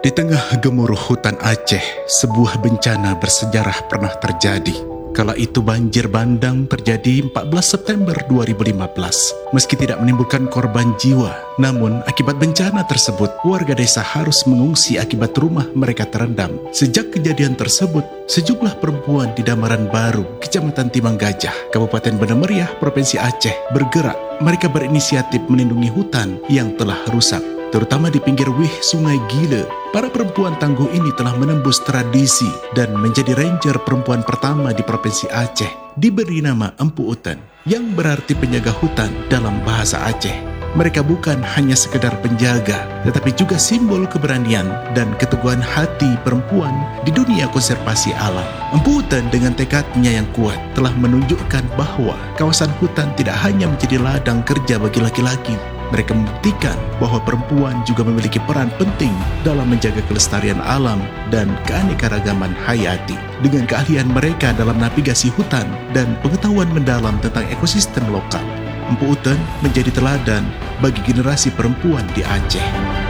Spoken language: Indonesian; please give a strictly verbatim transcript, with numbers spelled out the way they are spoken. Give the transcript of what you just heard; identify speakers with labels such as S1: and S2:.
S1: Di tengah gemuruh hutan Aceh, sebuah bencana bersejarah pernah terjadi. Kala itu banjir bandang terjadi empat belas September dua ribu lima belas. Meski tidak menimbulkan korban jiwa, namun akibat bencana tersebut, warga desa harus mengungsi akibat rumah mereka terendam. Sejak kejadian tersebut, sejumlah perempuan di Damaran Baru, Kecamatan Timang Gajah, Kabupaten Banda Meriah, Provinsi Aceh bergerak. Mereka berinisiatif melindungi hutan yang telah rusak, terutama di pinggir wih Sungai Gile. Para perempuan tangguh ini telah menembus tradisi dan menjadi ranger perempuan pertama di Provinsi Aceh, diberi nama Empu Utan, yang berarti penjaga hutan dalam bahasa Aceh. Mereka bukan hanya sekedar penjaga, tetapi juga simbol keberanian dan keteguhan hati perempuan di dunia konservasi alam. Empu Utan dengan tekadnya yang kuat telah menunjukkan bahwa kawasan hutan tidak hanya menjadi ladang kerja bagi laki-laki. Mereka membuktikan bahwa perempuan juga memiliki peran penting dalam menjaga kelestarian alam dan keanekaragaman hayati. Dengan keahlian mereka dalam navigasi hutan dan pengetahuan mendalam tentang ekosistem lokal, Empu Utan menjadi teladan bagi generasi perempuan di Aceh.